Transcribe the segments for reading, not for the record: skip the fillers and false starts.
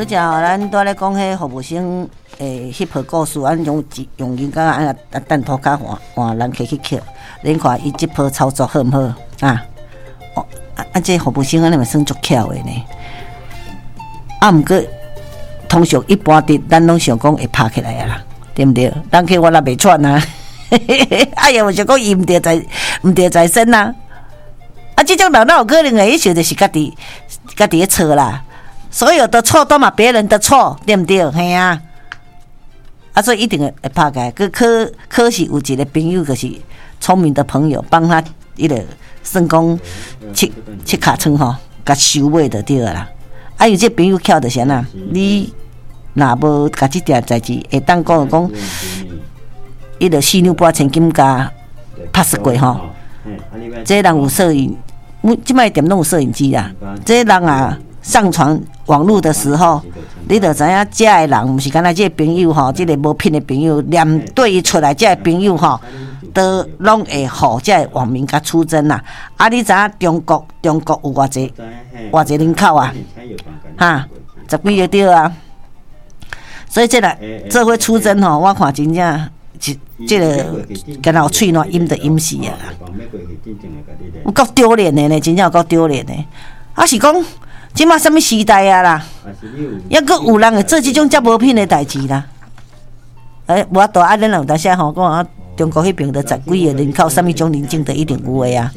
你讲咱拄咧讲迄服务生迄篇故事，咱用人家安等涂骹换人客去捡，恁看伊即篇操作好毋好啊？这服务生安尼嘛算足巧的呢。毋过通常一般的咱拢想讲会拍起来啊啦，对毋对？人客我也袂喘啊，哎呀，我想讲伊毋对在身啊。啊，这种人哪有可能的？伊想就是家己的错啦，所有的错都嘛别人的错，对不对？嘿啊，所以一定会拍开。可是有一个朋友就是聪明的朋友，帮他伊个算讲切尻川吼，甲收尾就对啦。啊，有这朋友巧就是安那，你若无甲这件代志，会当讲，伊个4两8千金加拍死过吼。这人有摄影，即摆店拢有摄影机啦。这人啊，上传网络的时候，你就知影这个人毋是干那这个朋友吼，这个无品的朋友，连对伊出来这个朋友吼，都拢会互这个网民甲出征啦。啊，你知影中国有偌济人口啊？哈，10几个对啊。所以这会出征吼，我看真正。这个敢若有喙烂阴的阴死啊！有够丢脸的呢，真正有够丢脸的。啊是讲，即马什么时代啊啦？抑阁有人会做这种遮无品的代志啦？无多啊，咱有当时吼讲啊，中国迄边的10几个人口，什么种人种的一定有的啊！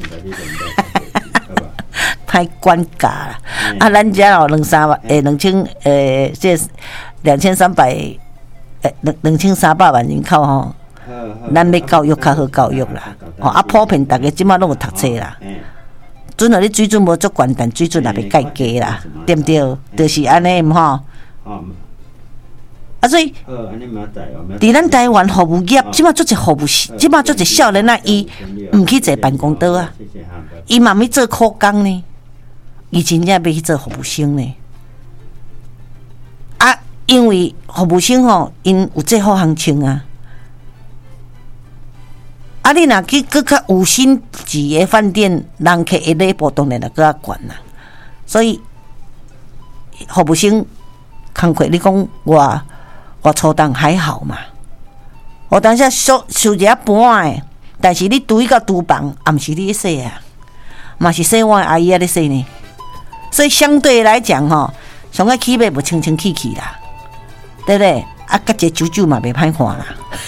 歹管教啦！啊，咱遮有2300这2300。2300万人口吼，咱要教育较好教育啦，啊普遍大家即马拢有读册啦，准啊你水准无足悬，但水准也袂介低啦，对毋对？就是安尼吼。所以，伫咱台湾服务业，即马做一服务，即马做一少年啊，伊毋去坐办公桌啊，伊嘛要做苦工呢，伊真正要去做服务生呢。因为服务生吼，因有最好行情啊！你若去搁较有星级的饭店，人客的礼部当然就搁较悬啦。所以服务生工课，你讲我初档还好嘛？我当下收一半的，但是你除到厨房，也毋是你洗啊，嘛是洗碗阿姨咧洗呢。所以相对来讲吼，上个起码无清清气气啦。对不对？啊，甲一个舅嘛袂歹看啦，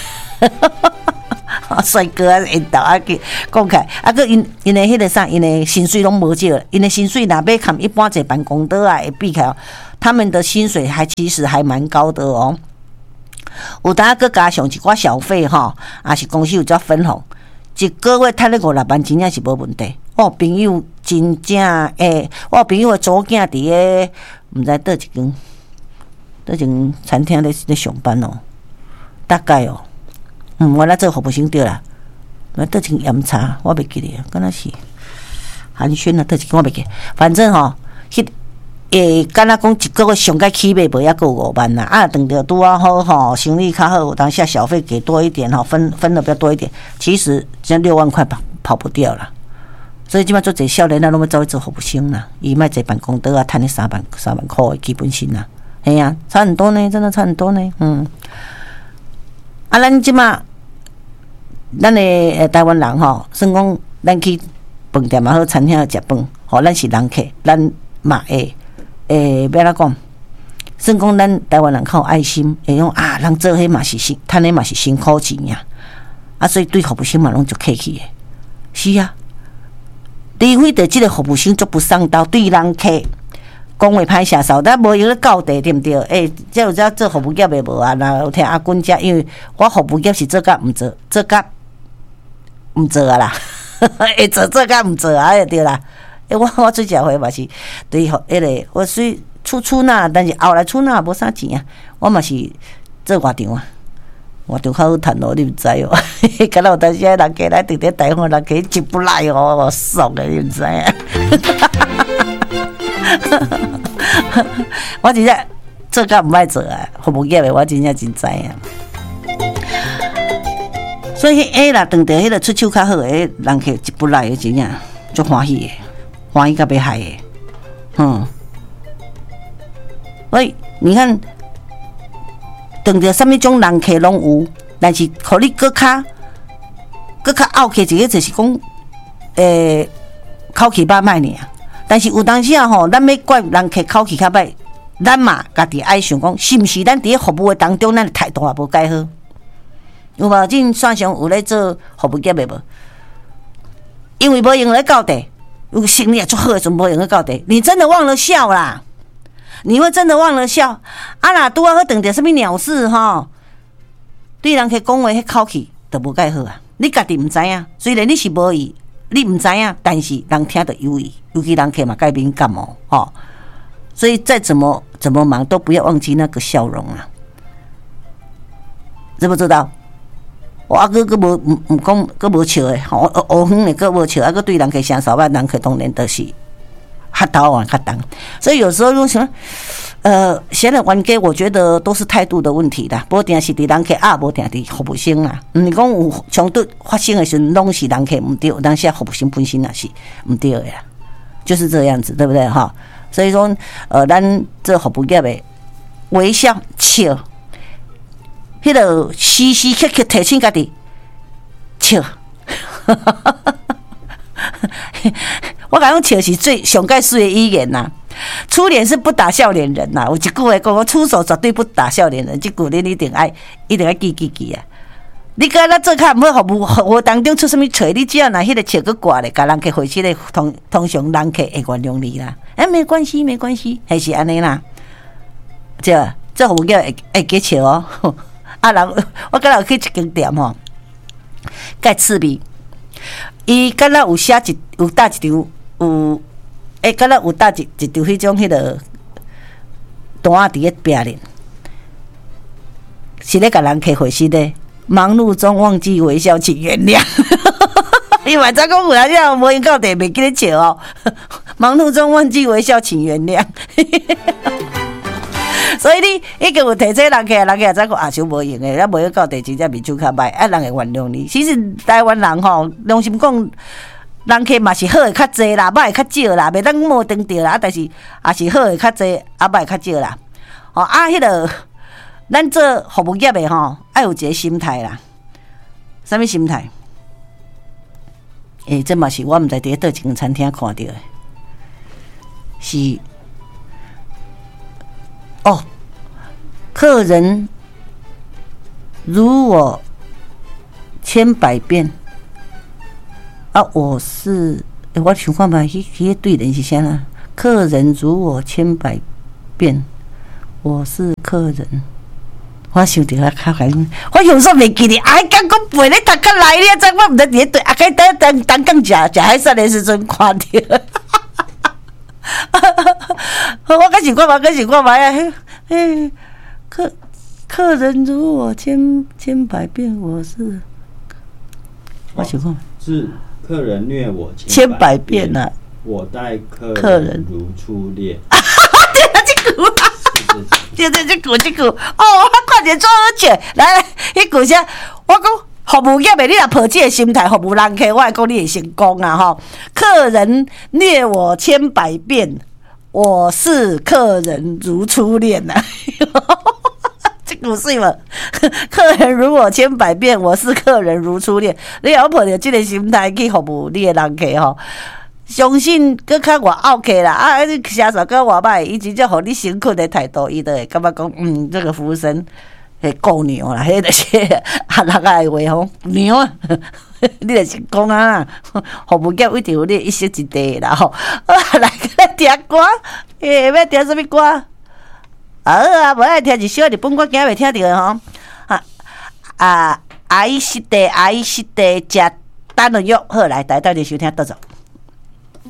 帅哥啊，引导啊，讲起来，啊，个因的迄个啥，因的薪水拢无少，因的薪水若要看一般坐办公桌啊，会比起来，他们的薪水其实还蛮高的哦。有当个加上一寡小费吼，也是公司有遮分红，一个月赚咧5-6万，真正是无问题。我朋友真正我朋友的祖囝伫个毋知倒一间。这间餐厅咧上班哦，大概哦，我来做服务生对啦。那倒一间饮茶，我袂记得，敢若是寒暄啊，倒一间我袂记。反正吼，敢若讲一个月上个起码无抑够5万啦。啊，等着拄啊好吼，生意较好，有当下小费给多一点吼，分的比较多一点。其实这6万块跑不掉啦。所以即摆做一少年啊，拢要走去做服务生啦。伊莫坐办公桌啊，赚3万块的基本薪啦。哎呀，差很多呢，真的差很多呢。咱即马，咱的台湾人吼，算讲咱去饭店也好，餐厅食饭，吼，咱是人客，咱嘛会要怎讲？算讲咱台湾人较有爱心，会讲啊，人做迄嘛是赚迄嘛是辛苦钱呀。所以对服务生嘛拢足客气的。是啊，除非对即个服务生足不上道，对人客。讲话歹声扫，咱无用咧教地，对毋对？这有做服务业的无啊？若有听阿君遮，因为我服务业是做甲毋做，做甲毋做啊啦，会做甲毋做啊，对啦。我最食回嘛是对迄个，我虽出纳，但是后来出纳无啥钱啊，我嘛是做外场啊，外场较好趁咯，你毋知哦。敢若有当时人家来直直台湾，人家一不来哦，爽的，你毋知啊。我真正做甲毋爱做啊，服务业的我真正真知啊。所以啦，当着迄个出手较好的人客一不来的，真正足欢喜的，欢喜甲要害的。 所以你看，等着什么种人客拢有，但是互你搁较拗客一个，就是讲，口气歹歹尔。但是有当时啊吼，咱要怪人客口气较歹，咱嘛家己爱想讲，是毋是咱伫服务的当中，咱的态度也无改好？有无？恁线上有咧做服务业的无？因为无用咧到底，有心理足好的，就无用咧到底。你真的忘了笑啦？你会真的忘了笑？啊啦，拄啊好当着什么鸟事吼？对人客讲话，迄口气都无改好啊！你家己毋知影，虽然你是无意，你毋知影，但是人听得有意，尤其人客嘛改敏感哦，吼。所以再怎么忙，都不要忘记那个笑容啊！知不知道？我阿哥无讲，佫无笑诶，吼，乌远诶，佫无笑，啊，佫对人客声扫歹，人客当然都是哈头啊，较重。所以有时候用什么，闲人冤家，我觉得都是态度的问题啦。无定是伫人客啊，无定伫服务生啦。你讲有冲突发生的时候，拢是人客唔对，当下服务生本身也是唔对的啦，就是这样子，对不对哈？所以说，咱这服务业的微笑笑。迄个时时刻刻提醒家己笑，我讲笑是最上盖水的语言呐。出脸是不打笑脸人呐，有一句话讲，我出手绝对不打笑脸人，这句你一定爱记啊！你甲咱做较毋好服务当中出什么错，你只要拿迄个笑去挂咧，甲人客回去咧，通常人客会原谅你啦。没关系，还是安尼啦。这服务业会记笑哦。啊人，我敢若去一间店吼，介趣味。伊敢若有写有搭一张有，敢若有搭一张迄种迄个单仔伫个壁咧，是咧甲人客回信咧。忙碌中忘记微笑，请原谅。伊嘛知讲有人这无闲到底袂记咧笑哦。忙碌中忘记微笑，请原谅。所以你叫有提醒人客，人客也知讲啊，伤无用诶，咱无到地真正面手较歹，啊，人会原谅你。其实台湾人吼，良心讲，人客嘛是好诶较济啦，歹诶较少啦，袂当无当着啦，但是也是好诶较济，啊歹诶较少啦。哦啊，迄个咱做服务业诶吼，爱有一个心态啦。啥物心态？这嘛是我毋知伫倒一间餐厅看到诶，是。哦，客人如我千百遍啊！我是我想看嘛，迄对人是啥啦？客人如我千百遍，我是客人。我想着较快，我有时候袂记哩，哎，刚讲背咧读较来咧，怎我毋知伫对，啊，该等讲食海产的时阵看到。我开始看嘛呀！客人如我千百遍，我想看是客人虐我千百遍呐， 我待客人如初恋。 对啊，这句啊，这句哦，我看见做好笑，来，迄句啥？我讲。服务业的你若抱这个心态，服务人客，我会讲你会成功啊！吼，客人虐我千百遍，我是客人如初恋呐、啊。这句水无？客人如我千百遍，我是客人如初恋。你若抱着这个心态去服务你的人客吼，相信搁较外拗客啦！啊，你销售搁外歹，伊真正互你诚恳的态度，伊就会感觉讲，这个服务生。迄顾娘啦，迄就是啊，人爱话吼娘啊，你就是讲啊，服务业一定有你一席一地啦吼。来听歌，要听什么歌？啊，无爱听一首日本歌，今日听着吼。爱惜地，食等了约，好来，大家收听，倒走。